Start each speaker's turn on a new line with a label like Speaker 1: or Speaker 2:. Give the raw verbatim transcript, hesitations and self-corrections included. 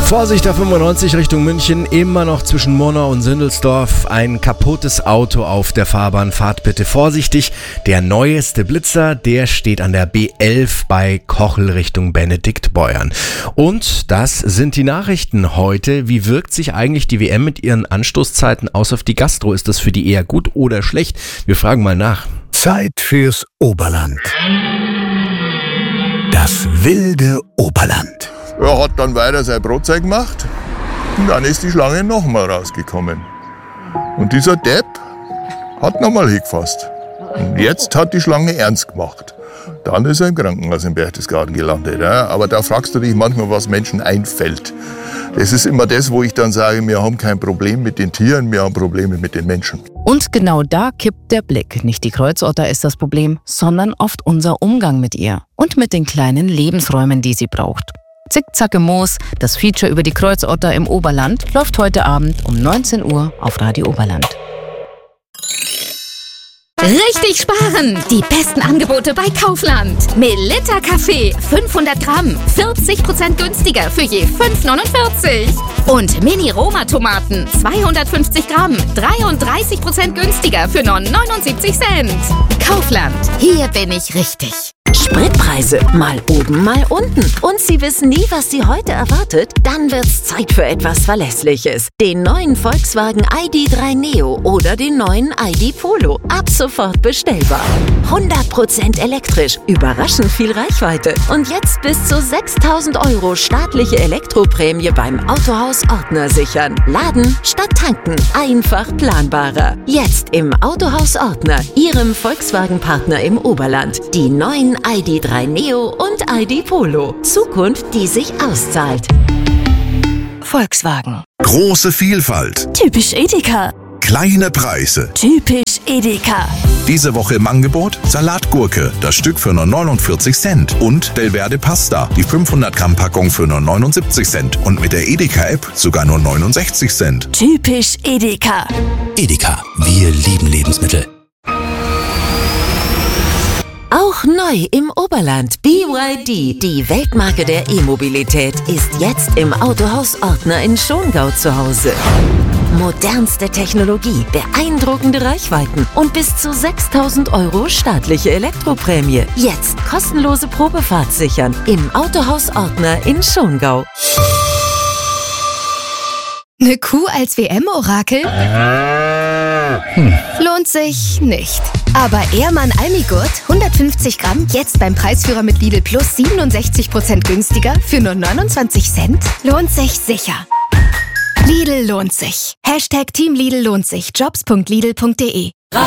Speaker 1: Vorsicht, A fünfundneunzig Richtung München, immer noch zwischen Murnau und Sindelsdorf. Ein kaputtes Auto auf der Fahrbahn, fahrt bitte vorsichtig. Der neueste Blitzer, der steht an der B elf bei Kochel Richtung Benediktbeuern. Und das sind die Nachrichten heute. Wie wirkt sich eigentlich die W M mit ihren Anstoßzeiten aus auf die Gastro? Ist das für die eher gut oder schlecht? Wir fragen mal nach.
Speaker 2: Zeit fürs Oberland. Das wilde Oberland.
Speaker 3: Er hat dann weiter sein Brotzeit gemacht und dann ist die Schlange nochmal rausgekommen. Und dieser Depp hat nochmal hingefasst. Und jetzt hat die Schlange ernst gemacht. Dann ist er im Krankenhaus in Berchtesgaden gelandet. Ja? Aber da fragst du dich manchmal, was Menschen einfällt. Das ist immer das, wo ich dann sage, wir haben kein Problem mit den Tieren, wir haben Probleme mit den Menschen.
Speaker 4: Und genau da kippt der Blick. Nicht die Kreuzotter ist das Problem, sondern oft unser Umgang mit ihr und mit den kleinen Lebensräumen, die sie braucht. Zickzack im Moos, das Feature über die Kreuzotter im Oberland, läuft heute Abend um neunzehn Uhr auf Radio Oberland.
Speaker 5: Richtig sparen! Die besten Angebote bei Kaufland. Melitta Kaffee, fünfhundert Gramm, vierzig Prozent günstiger für je fünf neunundvierzig. Und Mini-Roma-Tomaten, zweihundertfünfzig Gramm, dreiunddreißig Prozent günstiger für nur neunundsiebzig Cent. Kaufland, hier bin ich richtig.
Speaker 6: Spritpreise, mal oben, mal unten. Und Sie wissen nie, was Sie heute erwartet? Dann wird's Zeit für etwas Verlässliches. Den neuen Volkswagen I D drei Neo oder den neuen I D Polo. Ab sofort bestellbar. hundert Prozent elektrisch, überraschend viel Reichweite. Und jetzt bis zu sechstausend Euro staatliche Elektroprämie beim Autohaus Ortner sichern. Laden statt tanken. Einfach planbarer. Jetzt im Autohaus Ortner, Ihrem Volkswagen-Partner im Oberland. Die neuen I D drei Neo und I D Polo. Zukunft, die sich auszahlt.
Speaker 4: Volkswagen.
Speaker 7: Große Vielfalt.
Speaker 8: Typisch Edeka.
Speaker 7: Kleine Preise.
Speaker 8: Typisch Edeka.
Speaker 7: Diese Woche im Angebot Salatgurke, das Stück für nur neunundvierzig Cent. Und Delverde Pasta, die fünfhundert Gramm Packung für nur neunundsiebzig Cent. Und mit der Edeka-App sogar nur neunundsechzig Cent.
Speaker 8: Typisch Edeka.
Speaker 2: Edeka, wir lieben Lebensmittel.
Speaker 6: Auch neu im Oberland. B Y D, die Weltmarke der E-Mobilität, ist jetzt im Autohaus Ortner in Schongau zu Hause. Modernste Technologie, beeindruckende Reichweiten und bis zu sechstausend Euro staatliche Elektroprämie. Jetzt kostenlose Probefahrt sichern im Autohaus Ortner in Schongau.
Speaker 5: Eine Kuh als W M-Orakel? Hm. Lohnt sich nicht. Aber Ehrmann Almigurt, hundertfünfzig Gramm, jetzt beim Preisführer mit Lidl Plus siebenundsechzig Prozent günstiger für nur neunundzwanzig Cent? Lohnt sich sicher. Lidl lohnt sich. Hashtag Team Lidl lohnt sich. Jobs punkt lidl punkt de